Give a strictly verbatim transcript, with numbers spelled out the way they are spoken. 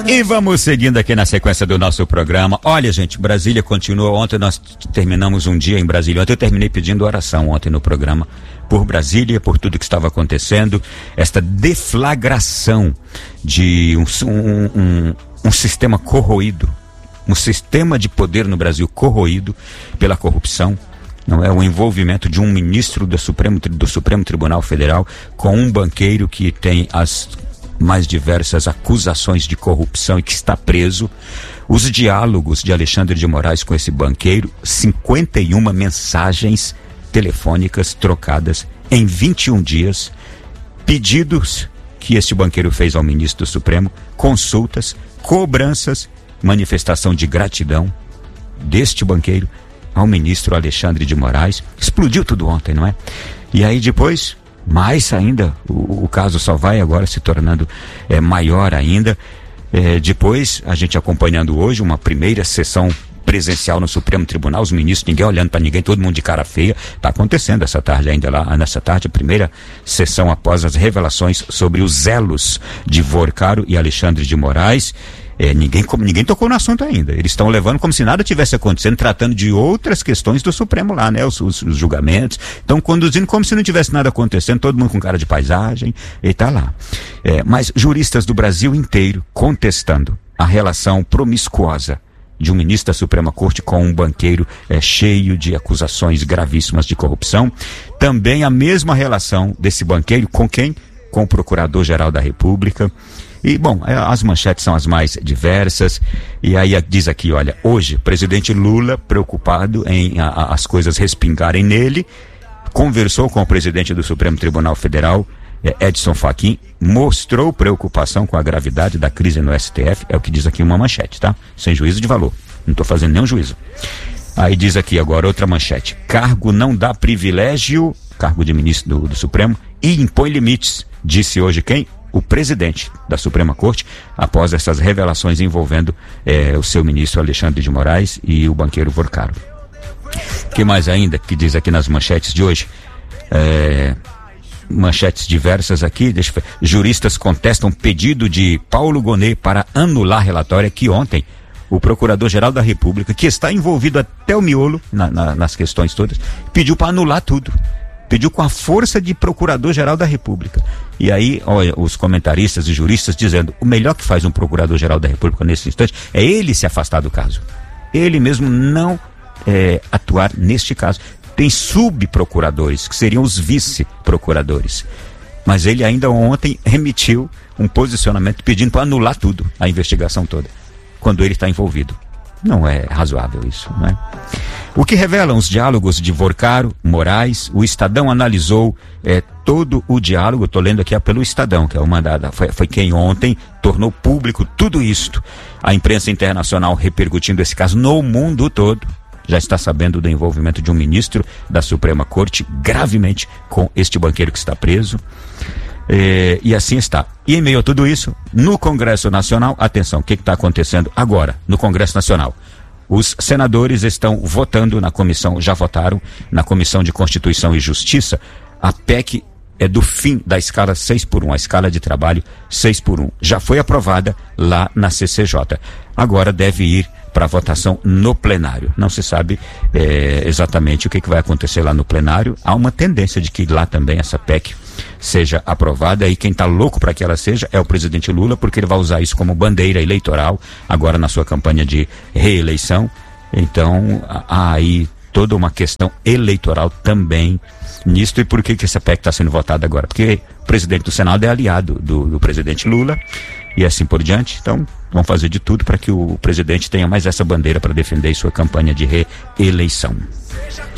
E vamos seguindo aqui na sequência do nosso programa. Olha, gente, Brasília continua. Ontem nós terminamos um dia em Brasília. Ontem eu terminei pedindo oração ontem no programa por Brasília, por tudo que estava acontecendo, esta deflagração de um, um, um, um sistema corroído, um sistema de poder no Brasil corroído pela corrupção. Não é o envolvimento de um ministro do Supremo, do Supremo Tribunal Federal com um banqueiro que tem as mais diversas acusações de corrupção e que está preso. Os diálogos de Alexandre de Moraes com esse banqueiro, cinquenta e uma mensagens telefônicas trocadas em vinte e um dias, pedidos que este banqueiro fez ao ministro do Supremo, consultas, cobranças, manifestação de gratidão deste banqueiro ao ministro Alexandre de Moraes. Explodiu tudo ontem, não é? E aí depois, mais ainda, o, o caso só vai agora se tornando é, maior ainda. É, depois, a gente acompanhando hoje uma primeira sessão presencial no Supremo Tribunal, os ministros, ninguém olhando para ninguém, todo mundo de cara feia. Está acontecendo essa tarde ainda lá, nessa tarde, a primeira sessão após as revelações sobre os zelos de Vorcaro e Alexandre de Moraes. É, ninguém, ninguém tocou no assunto ainda. Eles estão levando como se nada tivesse acontecendo, tratando de outras questões do Supremo lá, né? Os, os, os julgamentos. Estão conduzindo como se não tivesse nada acontecendo, todo mundo com cara de paisagem, e tá lá. É, mas juristas do Brasil inteiro contestando a relação promiscuosa de um ministro da Suprema Corte com um banqueiro é, cheio de acusações gravíssimas de corrupção. Também a mesma relação desse banqueiro com quem? Com o Procurador-Geral da República. E, bom, as manchetes são as mais diversas, e aí diz aqui, olha, hoje, presidente Lula, preocupado em a, a, as coisas respingarem nele, conversou com o presidente do Supremo Tribunal Federal, Edson Fachin, mostrou preocupação com a gravidade da crise no S T F, é o que diz aqui uma manchete, tá? Sem juízo de valor, não estou fazendo nenhum juízo. Aí diz aqui agora outra manchete, cargo não dá privilégio, cargo de ministro do, do Supremo, e impõe limites, disse hoje quem? O presidente da Suprema Corte, após essas revelações envolvendo eh, o seu ministro Alexandre de Moraes e o banqueiro Vorcaro. O que mais ainda que diz aqui nas manchetes de hoje? É, manchetes diversas aqui, deixa eu ver. Juristas contestam pedido de Paulo Gonet para anular relatório que ontem o Procurador-Geral da República, que está envolvido até o miolo na, na, nas questões todas, pediu para anular tudo. Pediu com a força de Procurador-Geral da República. E aí, olha, os comentaristas e juristas dizendo, o melhor que faz um Procurador-Geral da República nesse instante é ele se afastar do caso. Ele mesmo não é, atuar neste caso. Tem subprocuradores, que seriam os vice-procuradores. Mas ele ainda ontem emitiu um posicionamento pedindo para anular tudo, a investigação toda, quando ele está envolvido. Não é razoável isso, não é? O que revelam os diálogos de Vorcaro, Moraes, o Estadão analisou é, todo o diálogo, estou lendo aqui é pelo Estadão, que é uma da, foi, foi quem ontem tornou público tudo isto. A imprensa internacional repercutindo esse caso no mundo todo, já está sabendo do envolvimento de um ministro da Suprema Corte gravemente com este banqueiro que está preso. É, e assim está. E em meio a tudo isso, no Congresso Nacional, atenção, o que está acontecendo agora no Congresso Nacional? Os senadores estão votando na comissão, já votaram na Comissão de Constituição e Justiça, a P E C é do fim da escala seis por um, a escala de trabalho seis por um. Já foi aprovada lá na C C J. Agora deve ir para votação no plenário. Não se sabe é, exatamente o que, que vai acontecer lá no plenário. Há uma tendência de que lá também essa P E C seja aprovada, e quem está louco para que ela seja é o presidente Lula, porque ele vai usar isso como bandeira eleitoral agora na sua campanha de reeleição. Então há aí toda uma questão eleitoral também nisto. E por que, que essa P E C está sendo votada agora? Porque o presidente do Senado é aliado do, do presidente Lula e assim por diante. Então vão fazer de tudo para que o presidente tenha mais essa bandeira para defender sua campanha de reeleição.